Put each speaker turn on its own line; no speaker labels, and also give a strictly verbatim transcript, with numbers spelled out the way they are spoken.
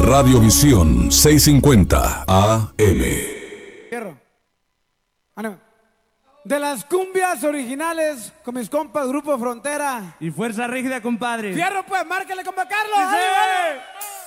Radiovisión seiscientos cincuenta A M.
Fierro. De las cumbias originales con mis compas Grupo Frontera
y Fuerza Rígida, compadre.
Fierro, pues, márcale, compa Carlos.
¡Sí!